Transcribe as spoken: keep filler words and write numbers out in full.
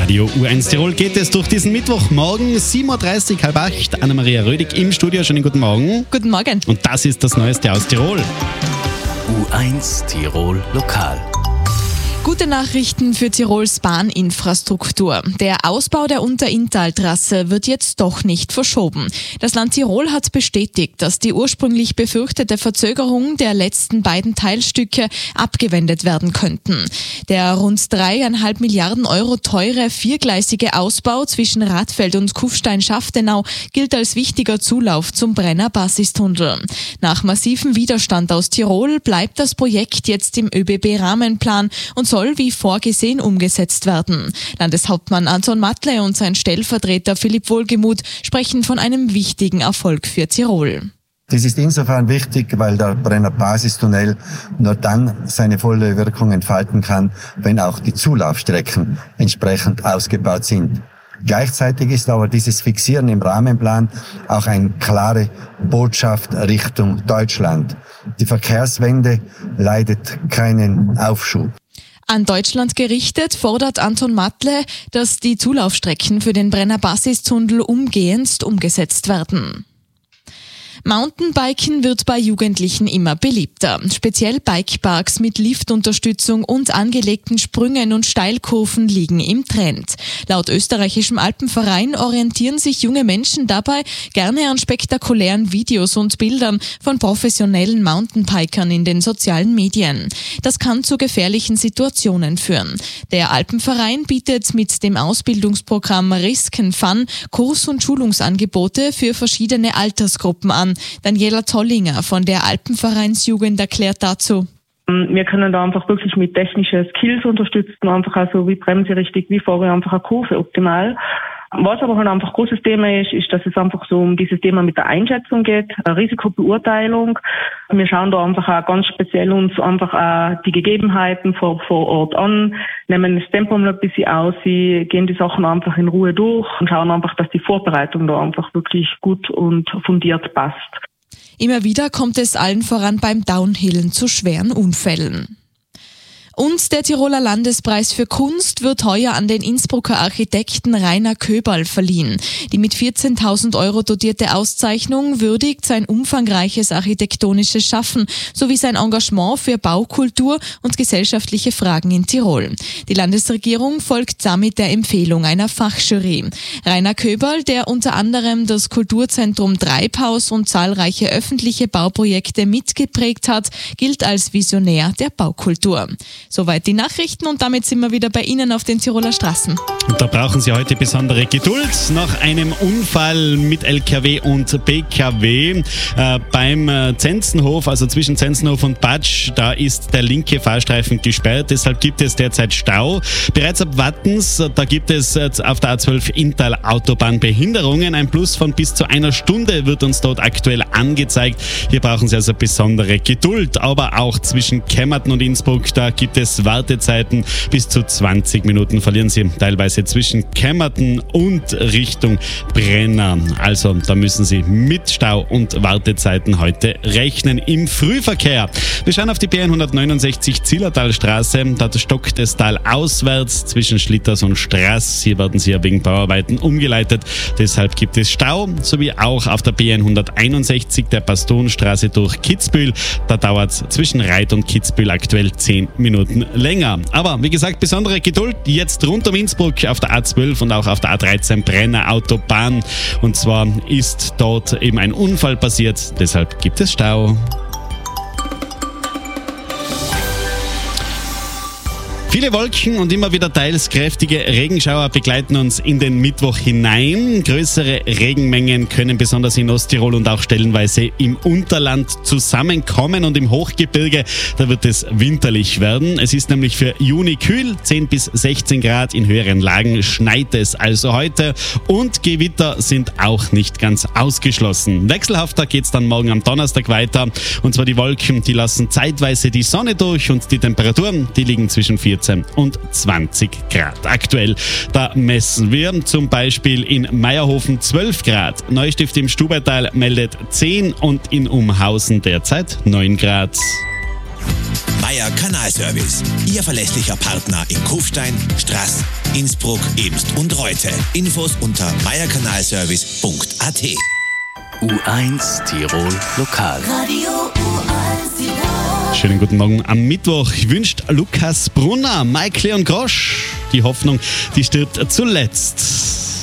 Radio U eins Tirol geht es durch diesen Mittwochmorgen, sieben Uhr dreißig, halb acht. Anna-Maria Rödig im Studio. Schönen guten Morgen. Guten Morgen. Und das ist das Neueste aus Tirol. U eins Tirol Lokal. Gute Nachrichten für Tirols Bahninfrastruktur. Der Ausbau der Unterinntaltrasse wird jetzt doch nicht verschoben. Das Land Tirol hat bestätigt, dass die ursprünglich befürchtete Verzögerung der letzten beiden Teilstücke abgewendet werden könnten. Der rund dreieinhalb Milliarden Euro teure viergleisige Ausbau zwischen Radfeld und Kufstein-Schaftenau gilt als wichtiger Zulauf zum Brenner Basistunnel. Nach massivem Widerstand aus Tirol bleibt das Projekt jetzt im ÖBB-Rahmenplan und soll wie vorgesehen umgesetzt werden. Landeshauptmann Anton Matle und sein Stellvertreter Philipp Wohlgemuth sprechen von einem wichtigen Erfolg für Tirol. Das ist insofern wichtig, weil der Brenner Basistunnel nur dann seine volle Wirkung entfalten kann, wenn auch die Zulaufstrecken entsprechend ausgebaut sind. Gleichzeitig ist aber dieses Fixieren im Rahmenplan auch eine klare Botschaft Richtung Deutschland. Die Verkehrswende leidet keinen Aufschub. An Deutschland gerichtet fordert Anton Matle, dass die Zulaufstrecken für den Brenner Basistunnel umgehend umgesetzt werden. Mountainbiken wird bei Jugendlichen immer beliebter. Speziell Bikeparks mit Liftunterstützung und angelegten Sprüngen und Steilkurven liegen im Trend. Laut österreichischem Alpenverein orientieren sich junge Menschen dabei gerne an spektakulären Videos und Bildern von professionellen Mountainbikern in den sozialen Medien. Das kann zu gefährlichen Situationen führen. Der Alpenverein bietet mit dem Ausbildungsprogramm Risk and Fun Kurs- und Schulungsangebote für verschiedene Altersgruppen an. Daniela Tollinger von der Alpenvereinsjugend erklärt dazu. Wir können da einfach wirklich mit technischen Skills unterstützen, einfach also wie bremse ich richtig, wie fahre ich einfach eine Kurve optimal. Was aber halt einfach ein großes Thema ist, ist, dass es einfach so um dieses Thema mit der Einschätzung geht, eine Risikobeurteilung. Wir schauen da einfach auch ganz speziell uns einfach auch die Gegebenheiten vor, vor Ort an, nehmen das Tempo ein bisschen aus, gehen die Sachen einfach in Ruhe durch und schauen einfach, dass die Vorbereitung da einfach wirklich gut und fundiert passt. Immer wieder kommt es allen voran beim Downhillen zu schweren Unfällen. Und der Tiroler Landespreis für Kunst wird heuer an den Innsbrucker Architekten Rainer Köberl verliehen. Die mit vierzehntausend Euro dotierte Auszeichnung würdigt sein umfangreiches architektonisches Schaffen sowie sein Engagement für Baukultur und gesellschaftliche Fragen in Tirol. Die Landesregierung folgt damit der Empfehlung einer Fachjury. Rainer Köberl, der unter anderem das Kulturzentrum Treibhaus und zahlreiche öffentliche Bauprojekte mitgeprägt hat, gilt als Visionär der Baukultur. Soweit die Nachrichten und damit sind wir wieder bei Ihnen auf den Tiroler Straßen. Und da brauchen Sie heute besondere Geduld. Nach einem Unfall mit L K W und B K W äh, beim äh, Zenzenhof, also zwischen Zenzenhof und Batsch, da ist der linke Fahrstreifen gesperrt. Deshalb gibt es derzeit Stau. Bereits ab Wattens, da gibt es äh, auf der A zwölf Inntal Autobahn Behinderungen. Ein Plus von bis zu einer Stunde wird uns dort aktuell angezeigt. Hier brauchen Sie also besondere Geduld. Aber auch zwischen Kemmerton und Innsbruck, da gibt es Wartezeiten bis zu zwanzig Minuten. Verlieren Sie teilweise zwischen Kemmerton und Richtung Brenner. Also da müssen Sie mit Stau und Wartezeiten heute rechnen im Frühverkehr. Wir schauen auf die B hundertneunundsechzig Zillertalstraße. Da stockt es talauswärts zwischen Schlitters und Straß. Hier werden Sie ja wegen Bauarbeiten umgeleitet. Deshalb gibt es Stau, sowie auch auf der B hunderteinundsechzig der Bastonstraße durch Kitzbühel. Da dauert es zwischen Reit und Kitzbühel aktuell zehn Minuten länger. Aber wie gesagt, besondere Geduld jetzt rund um Innsbruck auf der A zwölf und auch auf der A dreizehn Brenner Autobahn. Und zwar ist dort eben ein Unfall passiert, deshalb gibt es Stau. Viele Wolken und immer wieder teils kräftige Regenschauer begleiten uns in den Mittwoch hinein. Größere Regenmengen können besonders in Osttirol und auch stellenweise im Unterland zusammenkommen und im Hochgebirge, da wird es winterlich werden. Es ist nämlich für Juni kühl, zehn bis sechzehn Grad, in höheren Lagen schneit es also heute und Gewitter sind auch nicht ganz ausgeschlossen. Wechselhafter geht es dann morgen am Donnerstag weiter und zwar die Wolken, die lassen zeitweise die Sonne durch und die Temperaturen, die liegen zwischen vierzehn und zwanzig Grad. Aktuell, da messen wir zum Beispiel in Meierhofen zwölf Grad, Neustift im Stubaital meldet zehn und in Umhausen derzeit neun Grad. Meier Kanalservice. Ihr verlässlicher Partner in Kufstein, Straß, Innsbruck, Ebst und Reute. Infos unter meierkanalservice punkt a t. U eins Tirol Lokal. Radio U eins Tirol. Schönen guten Morgen am Mittwoch. Wünscht Lukas Brunner, Mike Leon Grosch. Die Hoffnung, die stirbt zuletzt.